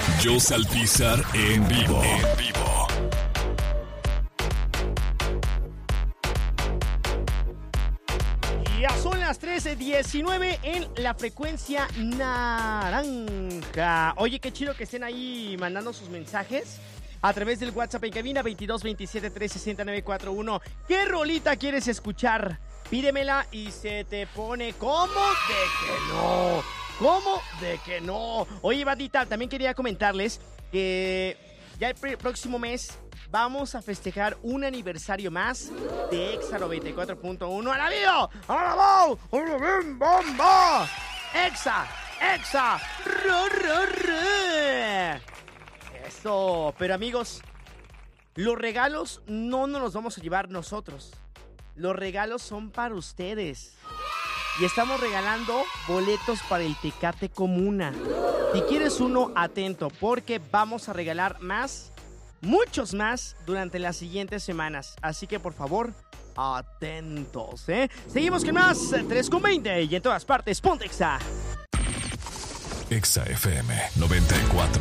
Joss Alpizar en vivo. Ya son las 13:19 en la frecuencia naranja. Oye, qué chido que estén ahí mandando sus mensajes a través del WhatsApp en cabina 22 27 360 941. ¿Qué rolita quieres escuchar? Pídemela y se te pone. ¿Cómo de que no? ¿Cómo de que no? Oye, bandita, también quería comentarles que ya el próximo mes vamos a festejar un aniversario más de Exa 94.1. ¡A la vida! ¡A la voz! ¡A la bim, bomba! ¡Exa! ¡Ro, ro, ro! Eso. Pero amigos, los regalos no nos los vamos a llevar nosotros. Los regalos son para ustedes. Y estamos regalando boletos para el Tecate Comuna. Si quieres uno, atento, porque vamos a regalar más, muchos más, durante las siguientes semanas. Así que, por favor, atentos, ¿eh? Seguimos con más, 3:20, y en todas partes, ponte Exa. Exa FM 94.1.